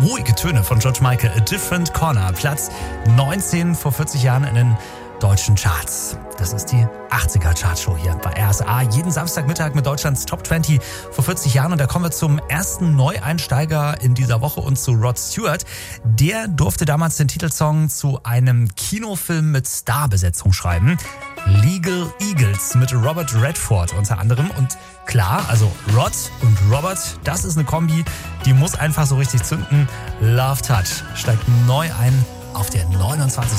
ruhige Töne von George Michael, A Different Corner, Platz 19 vor 40 Jahren in den deutschen Charts. Das ist die 80er Chartshow hier bei RSA. Jeden Samstagmittag mit Deutschlands Top 20 vor 40 Jahren. Und da kommen wir zum ersten Neueinsteiger in dieser Woche und zu Rod Stewart. Der durfte damals den Titelsong zu einem Kinofilm mit Starbesetzung schreiben. Legal Eagles mit Robert Redford unter anderem. Und klar, also Rod und Robert, das ist eine Kombi, die muss einfach so richtig zünden. Love Touch steigt neu ein auf der 29.